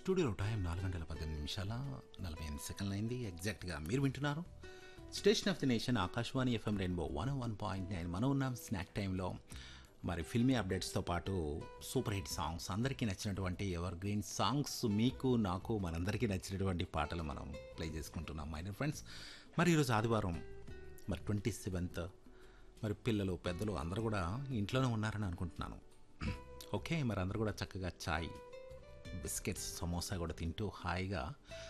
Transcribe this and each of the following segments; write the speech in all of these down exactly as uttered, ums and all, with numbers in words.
స్టూడియోలో టైం నాలుగు గంటల పద్దెనిమిది నిమిషాల నలభై ఎనిమిది సెకండ్లు అయింది. ఎగ్జాక్ట్గా మీరు వింటున్నారు station of the nation Akashvani FM rainbow one one point nine. మనం ఉన్నాం స్నాక్ టైంలో. మరి ఫిల్మీ అప్డేట్స్తో పాటు సూపర్ హిట్ సాంగ్స్, అందరికీ నచ్చినటువంటి ఎవర్ గ్రీన్ సాంగ్స్, మీకు నాకు మనందరికీ నచ్చినటువంటి పాటలు మనం ప్లే చేసుకుంటున్నాం మై డియర్ ఫ్రెండ్స్. మరి ఈరోజు ఆదివారం, మరి ట్వంటీ సెవెంత్, మరి పిల్లలు పెద్దలు అందరూ కూడా ఇంట్లోనే ఉన్నారని అనుకుంటున్నాను. ఓకే, మరి అందరూ కూడా చక్కగా చాయ్, బిస్కెట్స్, సమోసా కూడా తింటూ హాయిగా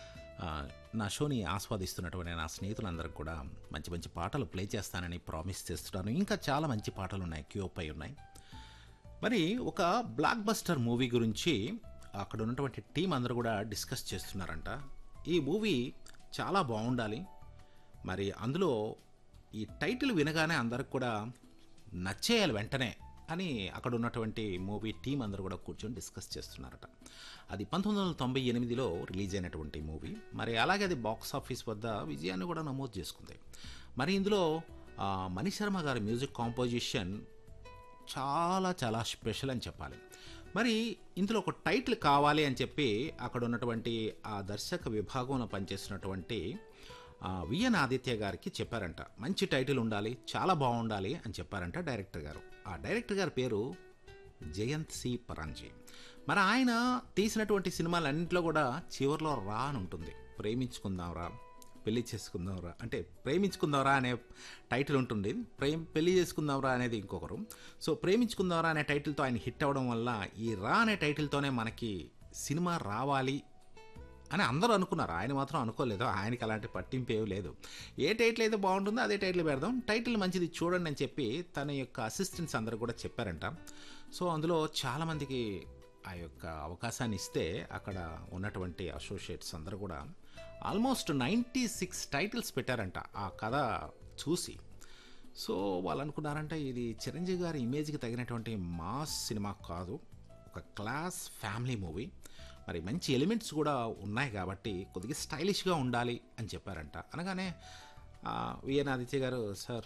నా షోని ఆస్వాదిస్తున్నటువంటి నా స్నేహితులందరికీ కూడా మంచి మంచి పాటలు ప్లే చేస్తానని ప్రామిస్ చేస్తున్నాను. ఇంకా చాలా మంచి పాటలు ఉన్నాయి, క్యూపై ఉన్నాయి. మరి ఒక బ్లాక్ బస్టర్ మూవీ గురించి అక్కడ ఉన్నటువంటి టీం అందరూ కూడా డిస్కస్ చేస్తున్నారంట. ఈ మూవీ చాలా బాగుండాలి, మరి అందులో ఈ టైటిల్ వినగానే అందరికి కూడా నచ్చేయాలి వెంటనే అని అక్కడ ఉన్నటువంటి మూవీ టీం అందరూ కూడా కూర్చొని డిస్కస్ చేస్తున్నారట. అది పంతొమ్మిది వందల తొంభై ఎనిమిదిలో రిలీజ్ అయినటువంటి మూవీ. మరి అలాగే అది బాక్స్ ఆఫీస్ వద్ద విజయాన్ని కూడా నమోదు చేసుకుంది. మరి ఇందులో మణిశర్మ గారి మ్యూజిక్ కాంపోజిషన్ చాలా చాలా స్పెషల్ అని చెప్పాలి. మరి ఇందులో ఒక టైటిల్ కావాలి అని చెప్పి అక్కడ ఉన్నటువంటి ఆ దర్శక విభాగంలో పనిచేస్తున్నటువంటి విఎన్ ఆదిత్య గారికి చెప్పారంట. మంచి టైటిల్ ఉండాలి, చాలా బాగుండాలి అని చెప్పారంట డైరెక్టర్ గారు. ఆ డైరెక్టర్ గారి పేరు జయంత్ సి పరాంజీ. మరి ఆయన తీసినటువంటి సినిమాలన్నింటిలో కూడా చివరిలో రా అని ఉంటుంది. ప్రేమించుకుందాంరా, పెళ్లి చేసుకుందాంరా, అంటే ప్రేమించుకుందాంరా అనే టైటిల్ ఉంటుంది, ప్రేమ పెళ్లి చేసుకుందాంరా అనేది ఇంకొకరు. సో ప్రేమించుకుందాంరా అనే టైటిల్తో ఆయన హిట్ అవ్వడం వల్ల ఈ రా అనే టైటిల్తోనే మనకి సినిమా రావాలి అని అందరూ అనుకున్నారు. ఆయన మాత్రం అనుకోలేదు. ఆయనకి అలాంటి పట్టింపు ఏమీ లేదు. ఏ టైటిల్ అయితే బాగుంటుందో అదే టైటిల్ పెడదాం, టైటిల్ మంచిది చూడండి అని చెప్పి తన యొక్క అసిస్టెంట్స్ అందరూ కూడా చెప్పారంట. సో అందులో చాలామందికి ఆ యొక్క అవకాశాన్ని ఇస్తే అక్కడ ఉన్నటువంటి అసోసియేట్స్ అందరూ కూడా ఆల్మోస్ట్ నైంటీ సిక్స్ టైటిల్స్ పెట్టారంట ఆ కథ చూసి. సో వాళ్ళు అనుకున్నారంట ఇది చిరంజీవి గారి ఇమేజ్కి తగినటువంటి మాస్ సినిమా కాదు, ఒక క్లాస్ ఫ్యామిలీ మూవీ, మరి మంచి ఎలిమెంట్స్ కూడా ఉన్నాయి కాబట్టి కొద్దిగా స్టైలిష్గా ఉండాలి అని చెప్పారంట. అనగానే విఎన్ ఆదిత్య గారు, సార్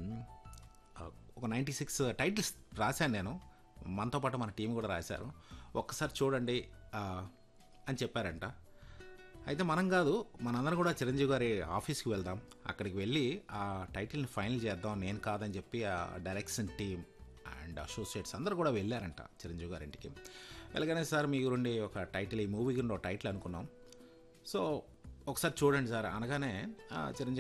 ఒక నైంటీ సిక్స్ టైటిల్స్ రాశాను నేను, మనతో పాటు మన టీం కూడా రాశారు, ఒక్కసారి చూడండి అని చెప్పారంట. అయితే మనం కాదు, మనందరం కూడా చిరంజీవి గారి ఆఫీస్కి వెళ్దాం, అక్కడికి వెళ్ళి ఆ టైటిల్ని ఫైనల్ చేద్దాం, నేను కాదని చెప్పి ఆ డైరెక్షన్ టీం అండ్ అసోసియేట్స్ అందరూ కూడా వెళ్ళారంట చిరంజీవి గారి ఇంటికి. వెళ్ళగానే సార్ మీ గురించి ఒక టైటిల్, ఈ మూవీ గురించి ఒక టైటిల్ అనుకున్నాం, సో ఒకసారి చూడండి సార్ అనగానే చిరంజీవి